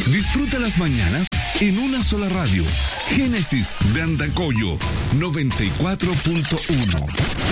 Disfruta las mañanas en una sola radio. Génesis de Andacollo 94.1.